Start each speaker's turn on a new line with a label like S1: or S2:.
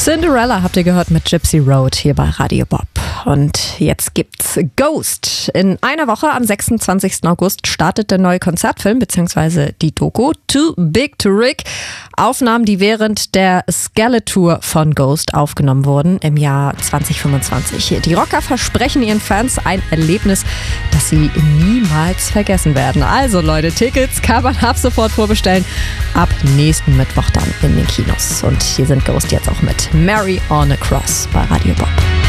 S1: Cinderella habt ihr gehört mit Gypsy Road hier bei Radio Bob. Und jetzt gibt's Ghost. In einer Woche, am 26. August, startet der neue Konzertfilm bzw. die Doku Too Big to Rig. Aufnahmen, die während der Skeletor von Ghost aufgenommen wurden im Jahr 2025. Die Rocker versprechen ihren Fans ein Erlebnis, das sie niemals vergessen werden. Also Leute, Tickets kann man ab sofort vorbestellen. Ab nächsten Mittwoch dann in den Kinos. Und hier sind Ghost jetzt auch mit Mary on a Cross bei Radio Bob.